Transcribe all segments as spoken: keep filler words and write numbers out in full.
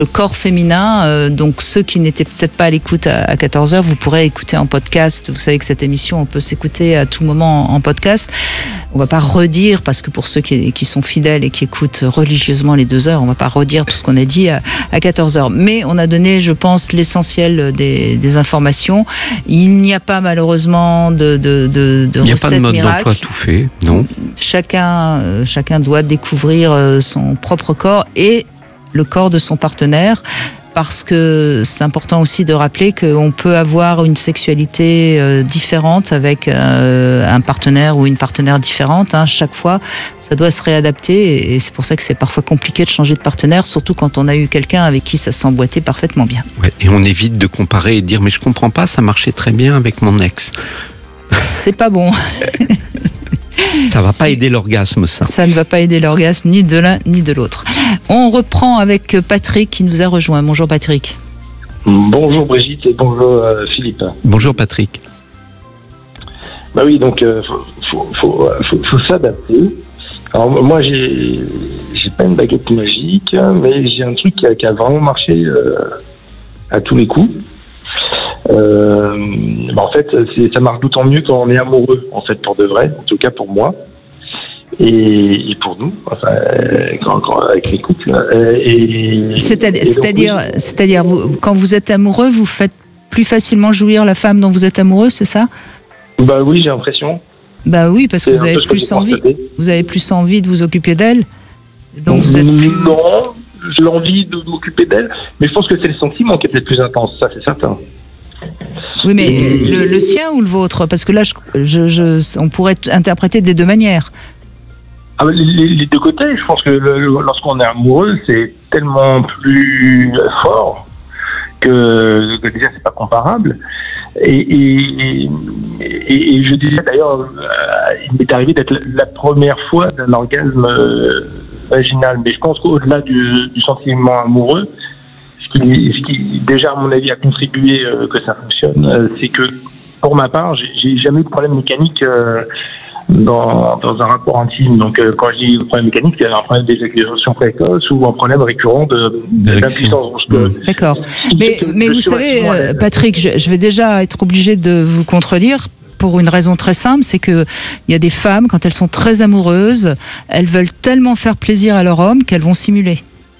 le corps féminin. Euh, donc ceux qui n'étaient peut-être pas à l'écoute à, à quatorze heures, vous pourrez écouter en podcast. Vous savez que cette émission, on peut s'écouter à tout moment en, en podcast. On va pas redire, parce que pour ceux qui, qui sont fidèles et qui écoutent religieusement les deux heures, on va pas redire tout ce qu'on a dit à, à quatorze heures. Mais on a donné, je pense, l'essentiel des, des informations. Il n'y a pas malheureusement de, de, de, de recette miracle. Il n'y a pas de mode miracle. D'emploi tout fait, non. Chacun, euh, chacun doit découvrir euh, son propre corps et le corps de son partenaire, parce que c'est important aussi de rappeler qu'on peut avoir une sexualité euh, différente avec euh, un partenaire ou une partenaire différente. Hein. Chaque fois, ça doit se réadapter, et c'est pour ça que c'est parfois compliqué de changer de partenaire, surtout quand on a eu quelqu'un avec qui ça s'emboîtait parfaitement bien. Ouais, et on évite de comparer et de dire « mais je comprends pas, ça marchait très bien avec mon ex ». C'est pas bon. Ça va pas aider l'orgasme, ça. Ça ne va pas aider l'orgasme, ni de l'un ni de l'autre. On reprend avec Patrick qui nous a rejoint. Bonjour Patrick. Bonjour Brigitte et bonjour euh, Philippe. Bonjour Patrick. Bah oui, donc euh, faut, faut, faut, faut, faut s'adapter. Alors moi j'ai j'ai pas une baguette magique, mais j'ai un truc qui a, qui a vraiment marché euh, à tous les coups. Euh, bah en fait, c'est, ça marche d'autant mieux quand on est amoureux, en fait, pour de vrai, en tout cas pour moi, et, et pour nous, enfin, quand, quand, avec les couples. Et, c'est-à-dire, et donc, c'est-à-dire, oui. c'est-à-dire vous, quand vous êtes amoureux, vous faites plus facilement jouir la femme dont vous êtes amoureux, c'est ça ? Bah oui, j'ai l'impression. Bah oui, parce que C'est vous un avez peu ce que plus j'ai envie, constaté. vous avez plus envie de vous occuper d'elle, donc vous êtes plus... Non, j'ai envie de m'occuper d'elle, mais je pense que c'est le sentiment qui est peut-être plus intense, ça c'est certain. Oui, mais le, le sien ou le vôtre ? Parce que là, je, je, je, on pourrait interpréter des deux manières. Ah, les, les deux côtés, je pense que le, lorsqu'on est amoureux, c'est tellement plus fort que, que déjà c'est pas comparable. Et, et, et, et je disais d'ailleurs, euh, il m'est arrivé d'être la première fois d'un orgasme euh, vaginal, mais je pense qu'au-delà du, du sentiment amoureux, ce qui, ce qui déjà à mon avis a contribué euh, que ça fonctionne, euh, c'est que pour ma part, j'ai, j'ai jamais eu de problème mécanique euh, dans, dans un rapport intime. Donc euh, quand je dis problème mécanique, c'est un problème d'éjaculation précoce ou un problème récurrent de, d'impuissance. Donc, mmh. D'accord. Mais, mais vous savez, euh, Patrick, je, je vais déjà être obligé de vous contredire. Pour une raison très simple, c'est que il y a des femmes, quand elles sont très amoureuses, elles veulent tellement faire plaisir à leur homme qu'elles vont simuler.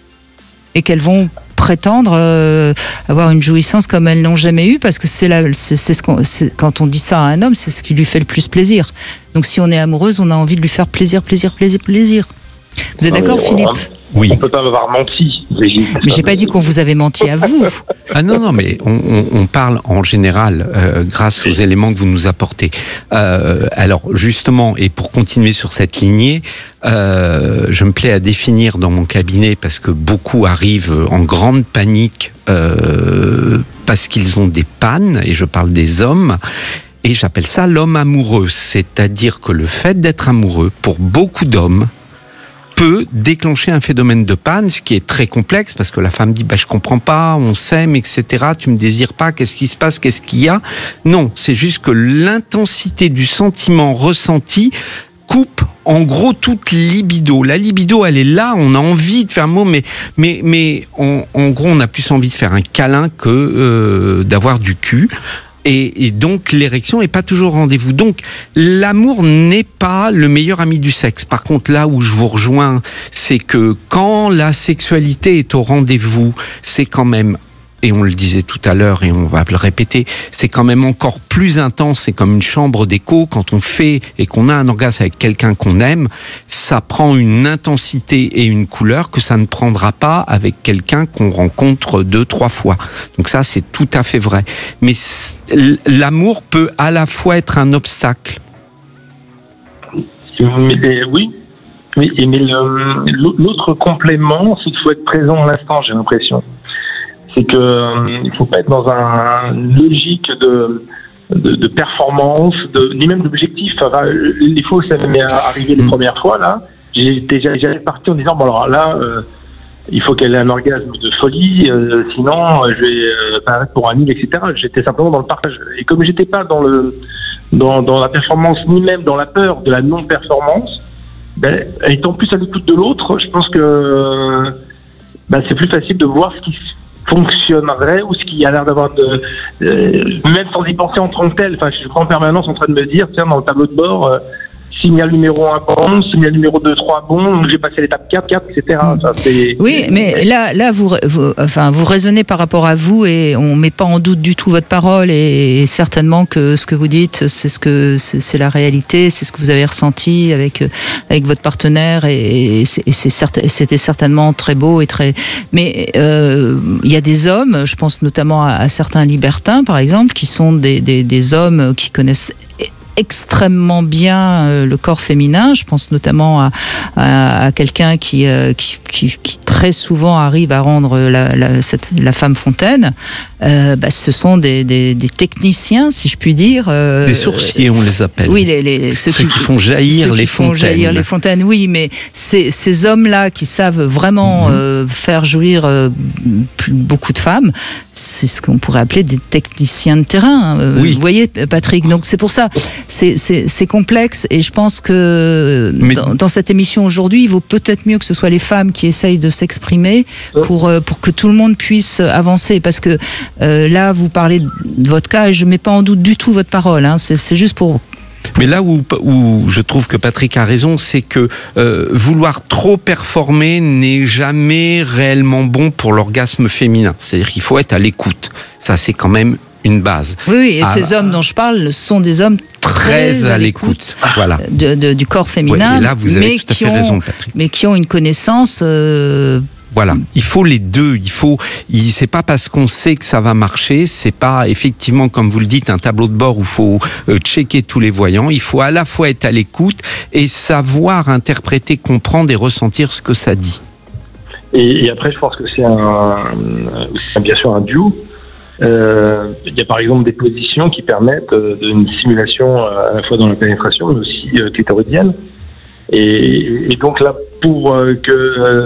Et qu'elles vont prétendre euh, avoir une jouissance comme elles n'ont jamais eu, parce que c'est, la, c'est, c'est ce qu'on, c'est, quand on dit ça à un homme, c'est ce qui lui fait le plus plaisir. Donc si on est amoureuse, on a envie de lui faire plaisir, plaisir, plaisir, plaisir. Vous êtes non, d'accord, Philippe ? Oui. On peut pas m'avoir menti. Mais j'ai pas dit qu'on vous avait menti à vous. Ah non, non, mais on, on, on parle en général euh, grâce aux éléments que vous nous apportez. Euh, alors justement, et pour continuer sur cette lignée, euh, je me plais à définir dans mon cabinet, parce que beaucoup arrivent en grande panique euh, parce qu'ils ont des pannes, et je parle des hommes. Et j'appelle ça l'homme amoureux. C'est-à-dire que le fait d'être amoureux, pour beaucoup d'hommes, peut déclencher un phénomène de panne, ce qui est très complexe, parce que la femme dit bah, « je comprends pas, on s'aime, et cetera, tu me désires pas, qu'est-ce qui se passe, qu'est-ce qu'il y a ?» Non, c'est juste que l'intensité du sentiment ressenti coupe en gros toute libido. La libido, elle est là, on a envie de faire un mot, mais, mais, mais en, en gros, on a plus envie de faire un câlin que euh, d'avoir du cul. Et, et donc l'érection est pas toujours au rendez-vous. Donc l'amour n'est pas le meilleur ami du sexe. Par contre, là où je vous rejoins, c'est que quand la sexualité est au rendez-vous, c'est quand même, et on le disait tout à l'heure et on va le répéter, c'est quand même encore plus intense, c'est comme une chambre d'écho. Quand on fait et qu'on a un orgasme avec quelqu'un qu'on aime, ça prend une intensité et une couleur que ça ne prendra pas avec quelqu'un qu'on rencontre deux, trois fois. Donc ça, c'est tout à fait vrai. Mais l'amour peut à la fois être un obstacle. Mais, oui, oui, mais le, l'autre complément, c'est qu'il faut être présent à l'instant, j'ai l'impression. C'est que euh, il faut pas être dans un, une logique de, de, de performance, de, ni même d'objectif. Enfin, les fois où ça m'est arrivé les premières fois, là, j'étais, j'allais partir en disant, bon alors là, euh, il faut qu'elle ait un orgasme de folie, euh, sinon je vais euh, paraître pour un nul, et cetera. J'étais simplement dans le partage. Et comme j'étais pas dans le dans, dans la performance, ni même dans la peur de la non-performance, ben, étant plus à l'écoute de l'autre, je pense que bah, c'est plus facile de voir ce qui fonctionnerait ou ce qui a l'air d'avoir de... Euh, même sans y penser en tant que tel. Enfin, je suis en permanence en train de me dire, tiens, dans le tableau de bord... Euh, signal numéro un bon, signal numéro deux, trois bon, donc j'ai passé l'étape quatre, quatre, et cetera. Enfin, c'est, oui, mais là, là vous, vous, enfin, vous raisonnez par rapport à vous et on met pas en doute du tout votre parole et, et certainement que ce que vous dites, c'est ce que c'est, c'est la réalité, c'est ce que vous avez ressenti avec avec votre partenaire et, et, c'est, et c'est certain, c'était certainement très beau et très. Mais euh, il y a des hommes, je pense notamment à, à certains libertins, par exemple, qui sont des des, des hommes qui connaissent extrêmement bien euh, le corps féminin. Je pense notamment à, à, à quelqu'un qui, euh, qui, qui, qui très souvent arrive à rendre la, la, cette, la femme fontaine. Euh, bah, ce sont des, des, des techniciens, si je puis dire. Euh, des sourciers, on les appelle. Oui, les, les, ceux, ceux qui, qui font jaillir ceux les qui font fontaines. jaillir les fontaines, oui, mais ces, ces hommes-là qui savent vraiment mmh. euh, faire jouir euh, beaucoup de femmes, c'est ce qu'on pourrait appeler des techniciens de terrain. Euh, oui. Vous voyez, Patrick, donc c'est pour ça. C'est, c'est, c'est complexe et je pense que Mais... dans, dans cette émission aujourd'hui, il vaut peut-être mieux que ce soit les femmes qui essayent de s'exprimer pour, pour que tout le monde puisse avancer. Parce que euh, là, vous parlez de votre cas et je ne mets pas en doute du tout votre parole. Hein. C'est, c'est juste pour... Mais là où, où je trouve que Patrick a raison, c'est que euh, vouloir trop performer n'est jamais réellement bon pour l'orgasme féminin. C'est-à-dire qu'il faut être à l'écoute. Ça, c'est quand même une base. Oui, oui, et ah, ces hommes dont je parle sont des hommes très, très à, à l'écoute, l'écoute voilà. de, de, du corps féminin, ouais, et là, vous avez mais, tout à qui fait ont, raison, Patrick. mais qui ont une connaissance... Euh, Voilà, il faut les deux. Il faut, il, c'est pas parce qu'on sait que ça va marcher, c'est pas effectivement comme vous le dites un tableau de bord où il faut euh, checker tous les voyants. Il faut à la fois être à l'écoute et savoir interpréter, comprendre et ressentir ce que ça dit. Et, et après, je pense que c'est un, c'est bien sûr un duo. Euh, il y a par exemple des positions qui permettent euh, une simulation euh, à la fois dans la pénétration mais aussi euh, clitoridienne. Et, et donc là, pour euh, que euh,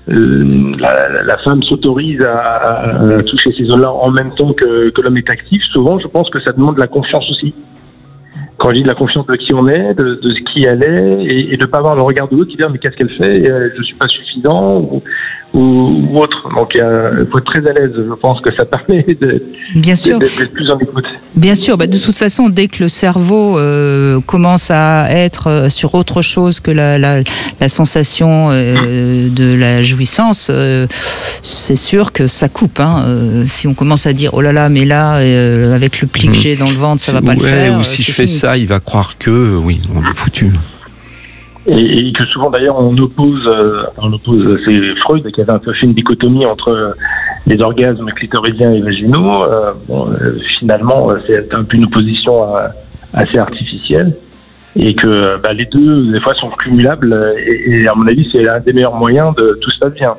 la, la femme s'autorise à, à, à toucher ces zones-là en même temps que, que l'homme est actif, souvent je pense que ça demande de la confiance aussi. Quand je dis de la confiance de qui on est, de, de ce qui elle est, et, et de ne pas avoir le regard de l'autre qui dit mais qu'est-ce qu'elle fait, je ne suis pas suffisant ou, ou, ou autre. Donc il faut être très à l'aise. Je pense que ça permet de, Bien sûr. d'être, d'être plus en écoute. Bien sûr. Bah, de toute façon, dès que le cerveau euh, commence à être sur autre chose que la, la, la sensation euh, de la jouissance, euh, c'est sûr que ça coupe. Hein. Euh, si on commence à dire oh là là, mais là euh, avec le pli que j'ai dans le ventre, ça ne va pas ouais, le faire. Ou si je fini. fais ça, il va croire que oui, on est foutu. Et, et que souvent d'ailleurs on oppose, euh, on oppose, c'est Freud qui avait un peu fait une dichotomie entre les orgasmes clitoridiens et vaginaux. Euh, bon, euh, finalement, c'est un peu une opposition euh, assez artificielle et que bah, les deux des fois sont cumulables. Et, et à mon avis, c'est un des meilleurs moyens de tout se passe bien.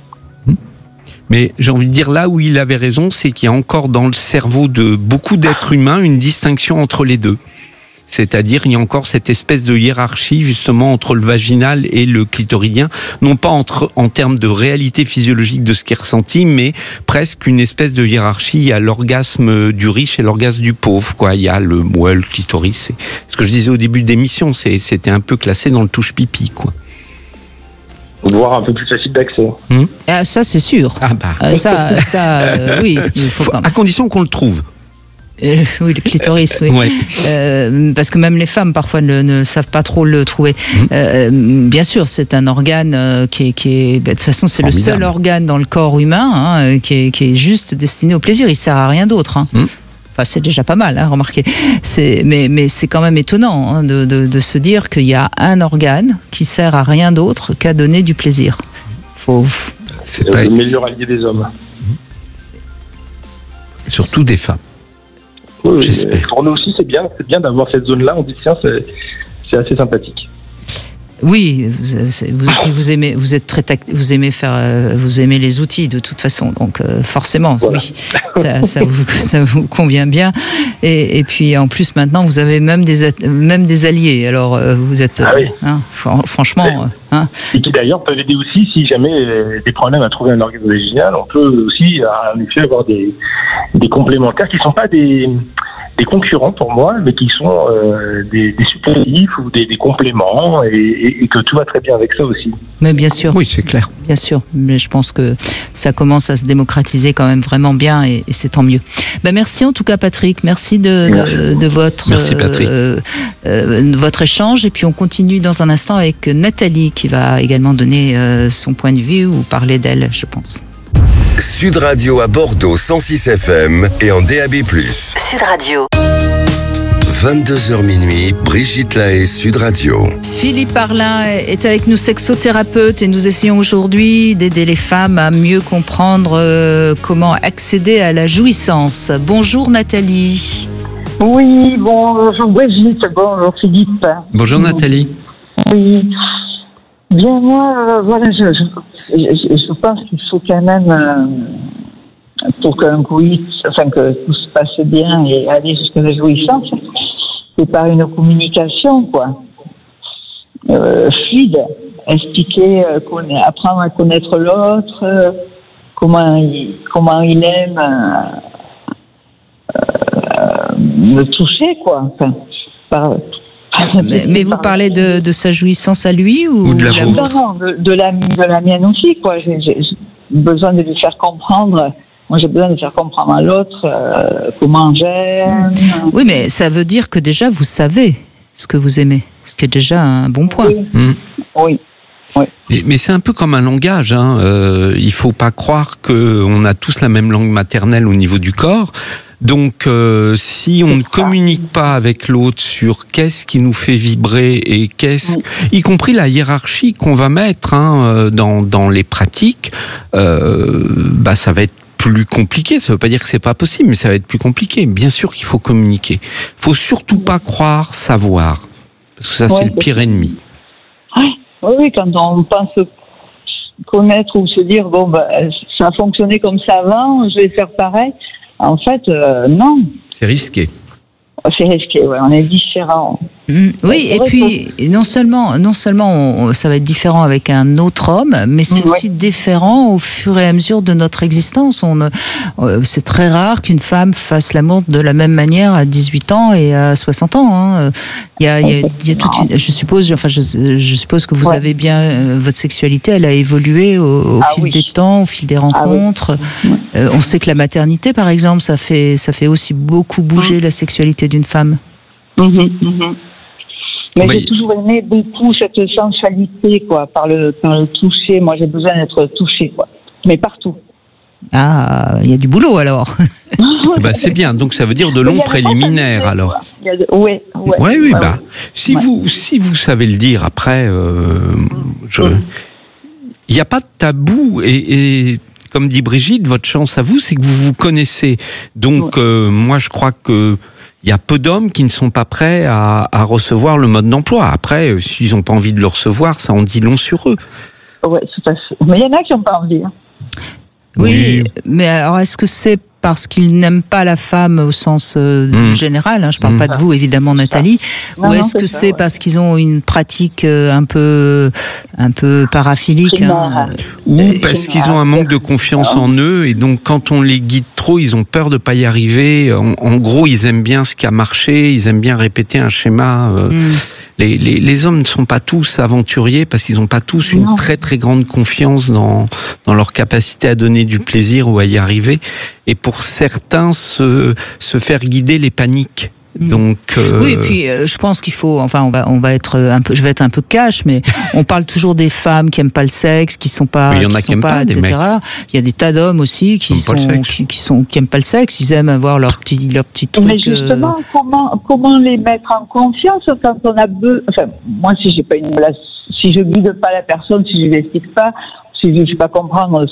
Mais j'ai envie de dire, là où il avait raison, c'est qu'il y a encore dans le cerveau de beaucoup d'êtres humains une distinction entre les deux. C'est-à-dire, il y a encore cette espèce de hiérarchie, justement, entre le vaginal et le clitoridien. Non pas entre, en termes de réalité physiologique de ce qui est ressenti, mais presque une espèce de hiérarchie. Il y a l'orgasme du riche et l'orgasme du pauvre, quoi. Il y a le, ouais, le clitoris. C'est ce que je disais au début de l'émission. C'est, c'était un peu classé dans le touche-pipi, quoi. Voire un peu plus facile d'accès. Mmh. Ah, ça, c'est sûr. Ah bah. Euh, ça, ça euh, oui. Il faut faut, quand même. À condition qu'on le trouve. Euh, oui, le clitoris, oui. Ouais. Euh, parce que même les femmes, parfois, ne, ne savent pas trop le trouver. Mmh. Euh, bien sûr, c'est un organe euh, qui est... Qui est bah, de toute façon, c'est formidable. Le seul organe dans le corps humain hein, qui, est, qui est juste destiné au plaisir. Il ne sert à rien d'autre. Hein. Mmh. Enfin, c'est déjà pas mal, hein, remarquez. C'est, mais, mais c'est quand même étonnant hein, de, de, de se dire qu'il y a un organe qui sert à rien d'autre qu'à donner du plaisir. Faut... C'est pas le meilleur allié des hommes. Surtout des femmes. Oui, j'espère. Pour nous aussi, c'est bien, c'est bien d'avoir cette zone-là. On dit tiens, c'est, c'est assez sympathique. Oui, vous, vous, vous aimez, vous êtes très tact, vous aimez faire, vous aimez les outils de toute façon, donc euh, forcément, voilà. Oui, ça, ça, vous, ça vous convient bien. Et, et puis en plus maintenant, vous avez même des, même des alliés. Alors euh, vous êtes, ah oui. hein, franchement, oui. hein. Et qui d'ailleurs peuvent aider aussi si jamais des problèmes à trouver un organe original. On peut aussi en effet avoir des, des complémentaires qui ne sont pas des des concurrents pour moi, mais qui sont euh, des, des supplétifs ou des, des compléments, et, et, et que tout va très bien avec ça aussi. Mais bien sûr. Oui, c'est clair. Bien sûr, mais je pense que ça commence à se démocratiser quand même vraiment bien, et, et c'est tant mieux. Ben merci en tout cas Patrick, merci de, merci. de, de votre merci, Patrick. Euh, euh, votre échange, et puis on continue dans un instant avec Nathalie qui va également donner euh, son point de vue ou parler d'elle, je pense. Sud Radio à Bordeaux cent six F M et en D A B plus. Sud Radio. vingt-deux heures minuit, Brigitte Lahaie, Sud Radio. Philippe Parlin est avec nous, sexothérapeute, et nous essayons aujourd'hui d'aider les femmes à mieux comprendre euh, comment accéder à la jouissance. Bonjour Nathalie. Oui, bonjour Brigitte, bonjour Philippe. Bonjour Nathalie. Oui. Bien moi, euh, voilà, je, je, je, je pense qu'il faut quand même, euh, pour qu'un coït, enfin que tout se passe bien et aller jusqu'à la jouissance, c'est par une communication, quoi, euh, fluide, expliquer, euh, connaître, apprendre à connaître l'autre, euh, comment il, comment il aime euh, euh, me toucher, quoi, enfin, par... Mais, mais vous parlez de, de sa jouissance à lui ou, ou de la vôtre? Non, de, de, la, de la mienne aussi, quoi. J'ai, j'ai besoin de lui faire comprendre. Moi, j'ai besoin de faire comprendre à l'autre euh, comment j'aime. Oui, mais ça veut dire que déjà vous savez ce que vous aimez, ce qui est déjà un bon point. Oui. Mmh. Oui. Oui. Et, mais c'est un peu comme un langage. Hein. Euh, il faut pas croire qu'on a tous la même langue maternelle au niveau du corps. Donc, euh, si on ne communique pas avec l'autre sur qu'est-ce qui nous fait vibrer et qu'est-ce, oui. y compris la hiérarchie qu'on va mettre hein, dans dans les pratiques, euh, bah ça va être plus compliqué. Ça veut pas dire que c'est pas possible, mais ça va être plus compliqué. Bien sûr qu'il faut communiquer. Faut surtout pas croire savoir, parce que ça ouais, c'est le pire ennemi. Oui, oui, quand on pense connaître ou se dire bon bah ça a fonctionné comme ça avant, je vais faire pareil. En fait, euh, non. C'est risqué. C'est risqué, ouais. On est différents. Mmh, oui, et puis que... non seulement, non seulement on, ça va être différent avec un autre homme, mais c'est mmh, aussi ouais. différent au fur et à mesure de notre existence. On, euh, c'est très rare qu'une femme fasse l'amour de la même manière à dix-huit ans et à soixante ans. Hein. Il y a, il y a, il y a toute une, je suppose, enfin, je, je suppose que vous ouais. avez bien euh, votre sexualité, elle a évolué au, au ah, fil oui. des temps, au fil des rencontres. Ah, oui. euh, on sait que la maternité, par exemple, ça fait, ça fait aussi beaucoup bouger mmh. la sexualité d'une femme. Mmh, mmh. Mais oui. j'ai toujours aimé beaucoup cette sensualité, quoi, par le, par le toucher. Moi, j'ai besoin d'être touchée, quoi. Mais partout. Ah, il y a du boulot, alors. bah, c'est bien. Donc, ça veut dire de longs préliminaires, alors. Oui, oui. Oui, oui, bah. Si ouais. vous, si vous savez le dire après, euh, je, il n'y a pas de tabou et, et, comme dit Brigitte, votre chance à vous, c'est que vous vous connaissez. Donc, ouais. euh, moi, je crois que il y a peu d'hommes qui ne sont pas prêts à, à recevoir le mode d'emploi. Après, s'ils n'ont pas envie de le recevoir, ça en dit long sur eux. Oui, tout à fait. Mais il y en a qui n'ont pas envie. Hein. Oui, oui, mais alors est-ce que c'est parce qu'ils n'aiment pas la femme au sens euh, mmh. général, hein, je ne parle mmh. pas de vous évidemment Nathalie, non, ou est-ce non, que c'est, c'est ouais. parce qu'ils ont une pratique euh, un peu un peu paraphilique hein, ou euh, parce qu'ils ont un manque de confiance en eux et donc quand on les guide trop, ils ont peur de pas y arriver. En, en gros, ils aiment bien ce qui a marché, ils aiment bien répéter un schéma. Euh, mmh. les, les, les hommes ne sont pas tous aventuriers parce qu'ils n'ont pas tous une non. très très grande confiance dans dans leur capacité à donner du plaisir ou à y arriver. Et pour certains, se, se faire guider les paniques. Donc, euh... oui, et puis euh, je pense qu'il faut, enfin, on va, on va être un peu, je vais être un peu cash, mais on parle toujours des femmes qui aiment pas le sexe, qui sont pas, il y en a qui sont pas, pas et cetera. Il y a des tas d'hommes aussi qui sont, qui, qui sont, qui aiment pas le sexe, ils aiment avoir leur petit, leur petit truc. Mais justement, euh... comment, comment les mettre en confiance quand on a besoin, enfin, moi, si j'ai pas une, si je guide pas la personne, si je l'explique pas, si je ne sais pas comprendre,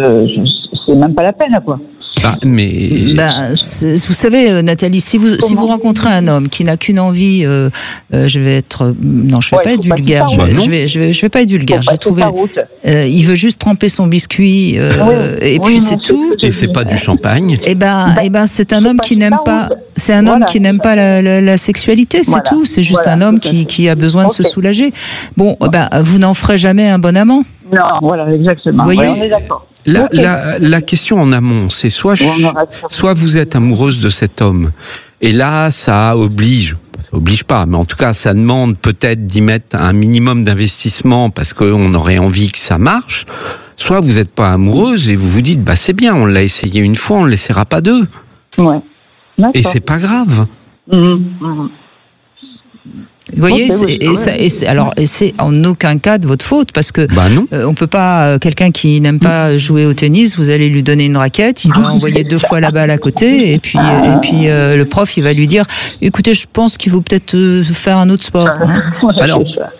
c'est même pas la peine, quoi. Bah, mais bah, vous savez, Nathalie, si vous Comment si vous rencontrez un homme qui n'a qu'une envie, euh, euh, je vais être non, je vais ouais, pas être vulgaire, je, je vais je vais je vais pas être vulgaire. J'ai trouvé, euh, il veut juste tremper son biscuit euh, oui, et puis oui, c'est tout. Et c'est pas du champagne. Et ben et ben c'est un homme qui n'aime pas, c'est un homme qui n'aime pas la, la, la sexualité, c'est voilà. tout. C'est juste voilà, un homme qui qui a besoin okay. de se soulager. Bon, ben vous n'en ferez jamais un bon amant. Non, voilà, exactement. Vous voyez, ouais, on est d'accord. La, okay. la, la question en amont, c'est soit, je, soit vous êtes amoureuse de cet homme Et là, ça oblige, ça oblige pas, mais en tout cas, ça demande peut-être d'y mettre un minimum d'investissement parce qu'on aurait envie que ça marche. Soit vous n'êtes pas amoureuse et vous vous dites, bah c'est bien, on l'a essayé une fois, on ne l'essaiera pas deux. Ouais. D'accord. Et c'est pas grave. Mmh, mmh. Vous voyez, Okay, c'est, oui, et, ouais. ça, et c'est, alors, et c'est en aucun cas de votre faute, parce que Bah non. euh, on peut pas, euh, quelqu'un qui n'aime pas jouer au tennis, vous allez lui donner une raquette, il va envoyer deux fois la balle à côté, et puis, et puis euh, le prof, il va lui dire, écoutez, je pense qu'il vaut peut-être euh, faire un autre sport. Hein. Alors,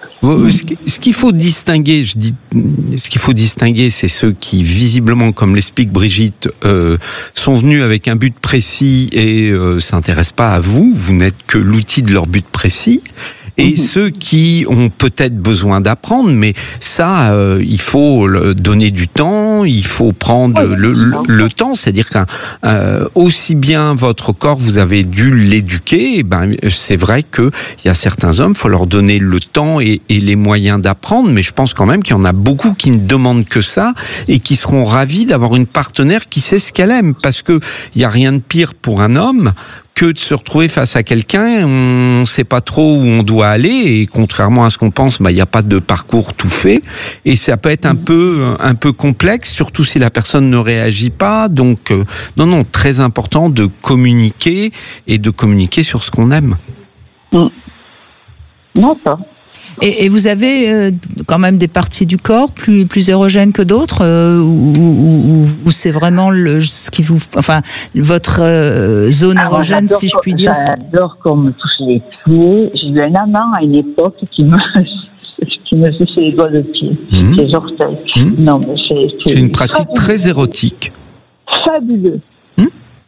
ce qu'il faut distinguer, je dis, ce qu'il faut distinguer, c'est ceux qui visiblement, comme l'explique Brigitte, euh, sont venus avec un but précis et euh, s'intéressent pas à vous. Vous n'êtes que l'outil de leur but précis. Et mmh. ceux qui ont peut-être besoin d'apprendre, mais ça, euh, il faut donner du temps, il faut prendre oui, le, le, le temps. C'est-à-dire qu'un euh, aussi bien votre corps, vous avez dû l'éduquer. Ben, c'est vrai que il y a certains hommes, faut leur donner le temps et, et les moyens d'apprendre. Mais je pense quand même qu'il y en a beaucoup qui ne demandent que ça et qui seront ravis d'avoir une partenaire qui sait ce qu'elle aime, parce que il y a rien de pire pour un homme que de se retrouver face à quelqu'un, on ne sait pas trop où on doit aller, et contrairement à ce qu'on pense, bah, il n'y a pas de parcours tout fait, et ça peut être un peu, un peu complexe, surtout si la personne ne réagit pas. Donc, euh, non, non, très important de communiquer, et de communiquer sur ce qu'on aime. Mmh. D'accord. Et, et vous avez euh, quand même des parties du corps plus plus érogènes que d'autres, euh, ou, ou, ou c'est vraiment le ce qui vous, enfin votre euh, zone Alors, érogène, si je puis dire. J'adore qu'on me touche les pieds. J'ai eu un amant à une époque qui me qui me touchait les doigts de pied, mmh. les orteils. Mmh. Non, mais c'est c'est, c'est une pratique fabuleux. Très érotique. Fabuleux. Mmh.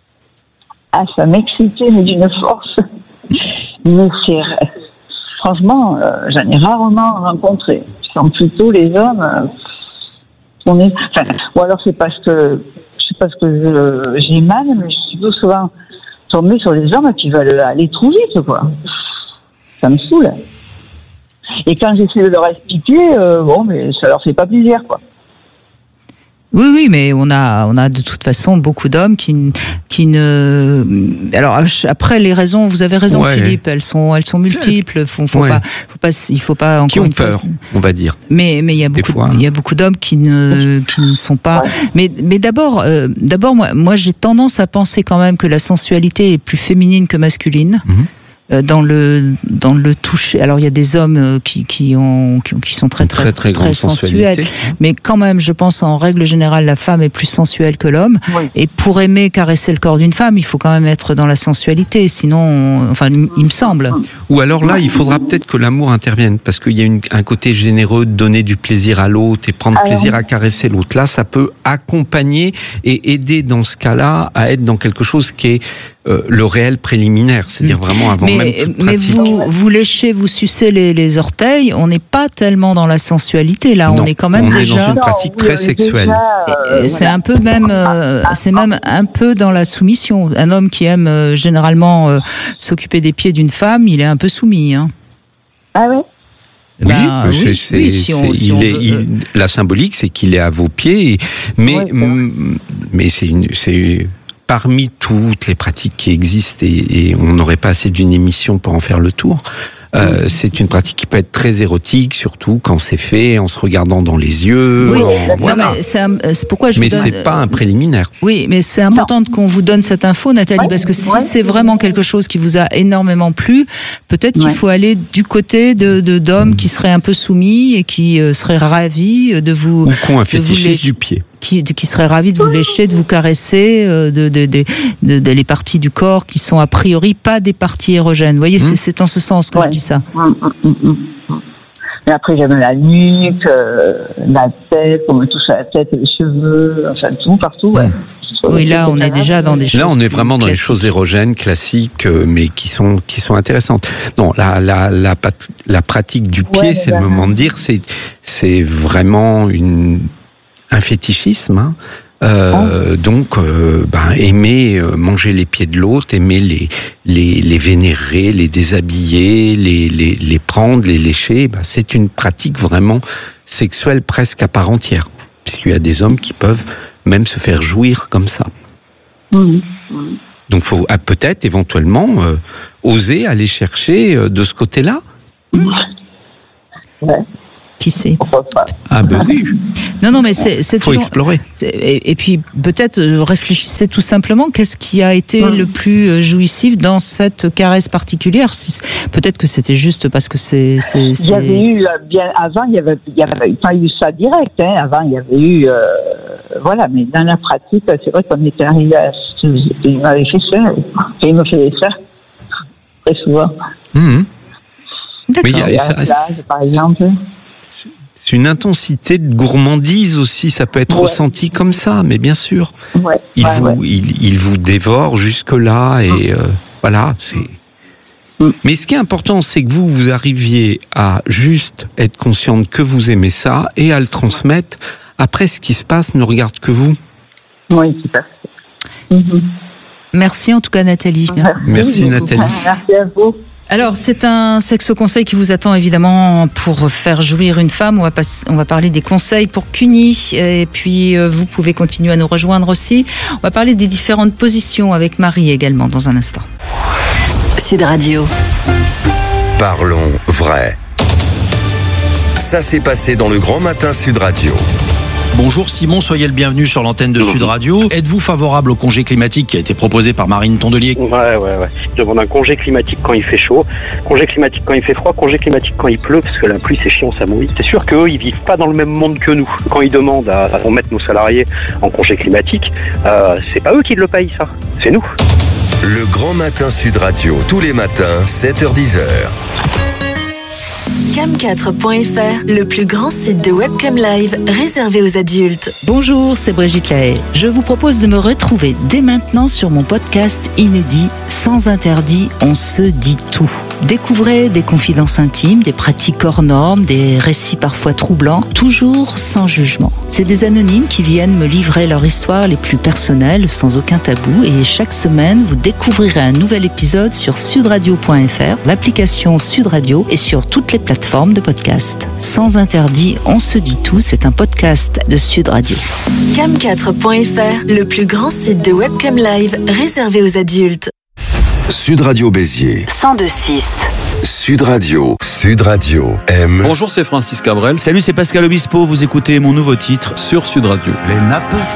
Ah, ça m'excitait, mais d'une force. Mais c'est franchement, euh, j'en ai rarement rencontré. Ce sont plutôt les hommes. Euh, on est, enfin, ou alors c'est parce que, je sais pas ce que je, j'ai mal, mais je suis plutôt souvent tombée sur les hommes qui veulent aller trop vite, quoi. Ça me saoule. Et quand j'essaie de leur expliquer, euh, bon, mais ça leur fait pas plaisir, quoi. Oui, oui, mais on a, on a de toute façon beaucoup d'hommes qui, qui ne. Alors après, les raisons, vous avez raison, ouais. Philippe, elles sont, elles sont multiples. Faut, faut ouais. pas, faut pas, il faut pas encore qui ont une peur, fois, on va dire. Mais, mais il y a beaucoup, il y a beaucoup d'hommes qui ne, qui ne sont pas. Mais, mais d'abord, euh, d'abord, moi, moi, j'ai tendance à penser quand même que la sensualité est plus féminine que masculine. Mm-hmm. Dans le dans le toucher. Alors il y a des hommes qui qui ont qui, qui sont très très très, très, très sensuels, mais quand même, je pense en règle générale, la femme est plus sensuelle que l'homme. Oui. Et pour aimer caresser le corps d'une femme, il faut quand même être dans la sensualité. Sinon, on, enfin, il me semble. Ou alors là, il faudra peut-être que l'amour intervienne, parce qu'il y a une, un côté généreux de donner du plaisir à l'autre et prendre alors, plaisir à caresser l'autre. Là, ça peut accompagner et aider dans ce cas-là à être dans quelque chose qui est Euh, le réel préliminaire, c'est-à-dire vraiment avant mais, même toute mais pratique. vous, vous léchez, vous sucez les, les orteils, on n'est pas tellement dans la sensualité, là, non, on est quand même on déjà... est dans une pratique non, très sexuelle. Déjà, euh, c'est voilà. un peu même, euh, c'est même un peu dans la soumission. Un homme qui aime euh, généralement euh, s'occuper des pieds d'une femme, il est un peu soumis. Hein. Ah ouais. Oui, ben, c'est, oui, c'est, oui, si on, c'est, si il on est, veut... il, la symbolique, c'est qu'il est à vos pieds, mais, ouais, m- mais c'est une... C'est, parmi toutes les pratiques qui existent, et, et on n'aurait pas assez d'une émission pour en faire le tour, euh, mmh. c'est une pratique qui peut être très érotique, surtout quand c'est fait en se regardant dans les yeux. Oui, en, voilà. non, mais c'est, un, c'est pourquoi je mais vous donne... c'est pas un préliminaire. Oui, mais c'est important non. qu'on vous donne cette info, Nathalie, ouais, parce que si ouais, c'est vraiment quelque chose qui vous a énormément plu, peut-être ouais. qu'il faut aller du côté de, de d'hommes mmh. qui seraient un peu soumis et qui euh, seraient ravis de vous... Ou qui ont un fétichisme du pied. Qui, qui serait ravi de vous lécher, de vous caresser, euh, de, de, de, de, de les parties du corps qui sont a priori pas des parties érogènes. Vous voyez, mmh. c'est, c'est en ce sens que ouais. je dis ça. Mmh, mmh, mmh. Mais après, j'aime la nuque, euh, la tête, on me touche à la tête, les cheveux, enfin tout, partout. Ouais. Mmh. Oui, là, on est déjà dans des choses. Là, on est vraiment dans classiques. Les choses érogènes, classiques, euh, mais qui sont qui sont intéressantes. Non, la la la, la pratique du pied, ouais, c'est le moment de dire, c'est c'est vraiment une un fétichisme, hein. Euh, oh. donc euh, ben, aimer euh, manger les pieds de l'autre, aimer les les les vénérer, les déshabiller, les les les prendre, les lécher, ben, c'est une pratique vraiment sexuelle presque à part entière, puisqu'il y a des hommes qui peuvent même se faire jouir comme ça. Mmh. Mmh. Donc, faut ah, peut-être éventuellement euh, oser aller chercher euh, de ce côté-là. Ouais. Qui sait? Ah ben oui. Non, non, mais c'est, c'est faut toujours... explorer. Et, et puis peut-être euh, réfléchissez tout simplement. Qu'est-ce qui a été ouais. le plus euh, jouissif dans cette caresse particulière? Si, peut-être que c'était juste parce que c'est. c'est, c'est... Il y avait eu bien avant, il y avait, il y avait pas eu ça direct. Hein. Avant, il y avait eu, euh, voilà. Mais dans la pratique, c'est vrai qu'on était arrivé à. Il m'avait fait ça. Il m'a fait ça très souvent. Mmh. D'accord. Mais il y a, il y a ça, plage, par exemple. C'est une intensité de gourmandise aussi, ça peut être ouais. ressenti comme ça, mais bien sûr. Ouais, il, ouais, vous, ouais. Il, il vous dévore jusque-là et euh, voilà. C'est... Mm. Mais ce qui est important, c'est que vous, vous arriviez à juste être consciente que vous aimez ça et à le transmettre. Après, ce qui se passe ne regarde que vous. Oui, tout à fait. Mm-hmm. Merci en tout cas, Nathalie. Merci, Merci Nathalie. Merci à vous. Alors, c'est un sexo-conseil qui vous attend évidemment pour faire jouir une femme. On va, pas, on va parler des conseils pour Cuny. Et puis, euh, vous pouvez continuer à nous rejoindre aussi. On va parler des différentes positions avec Marie également dans un instant. Sud Radio. Parlons vrai. Ça s'est passé dans le Grand Matin Sud Radio. Bonjour Simon, soyez le bienvenu sur l'antenne de Sud Radio. Êtes-vous favorable au congé climatique qui a été proposé par Marine Tondelier? Ouais, ouais, ouais. Je demande un congé climatique quand il fait chaud, congé climatique quand il fait froid, congé climatique quand il pleut, parce que la pluie c'est chiant, ça mouille. C'est sûr qu'eux, ils vivent pas dans le même monde que nous. Quand ils demandent à, à mettre nos salariés en congé climatique, euh, c'est pas eux qui le payent, ça. C'est nous. Le Grand Matin Sud Radio, tous les matins, sept heures dix heures. cam quatre point f r, le plus grand site de webcam live réservé aux adultes. Bonjour, c'est Brigitte Lahaye. Je vous propose de me retrouver dès maintenant sur mon podcast inédit Sans interdit, on se dit tout. Découvrez des confidences intimes, des pratiques hors normes, des récits parfois troublants, toujours sans jugement. C'est des anonymes qui viennent me livrer leur histoire les plus personnelles, sans aucun tabou. Et chaque semaine, vous découvrirez un nouvel épisode sur sudradio point f r, l'application Sud Radio et sur toutes les plateformes de podcast. Sans interdit, on se dit tout, c'est un podcast de Sud Radio. cam quatre point f r, le plus grand site de webcam live réservé aux adultes. Sud Radio Béziers. cent deux virgule six. Sud Radio. Sud Radio aime. Bonjour, c'est Francis Cabrel. Salut, c'est Pascal Obispo. Vous écoutez mon nouveau titre sur Sud Radio. Les nappes